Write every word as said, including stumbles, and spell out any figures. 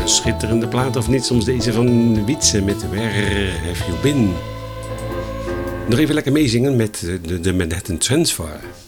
schitterende plaat of niet, soms deze van Wietse met Where Have You Been. Nog even lekker meezingen met de, de Manhattan Transfer.